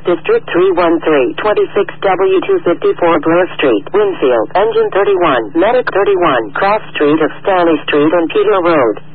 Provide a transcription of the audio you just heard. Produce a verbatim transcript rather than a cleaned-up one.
District three one three, twenty-six W two fifty-four Blair Street, Winfield, Engine thirty-one, Medic thirty-one, Cross Street of Stanley Street and Peter Road.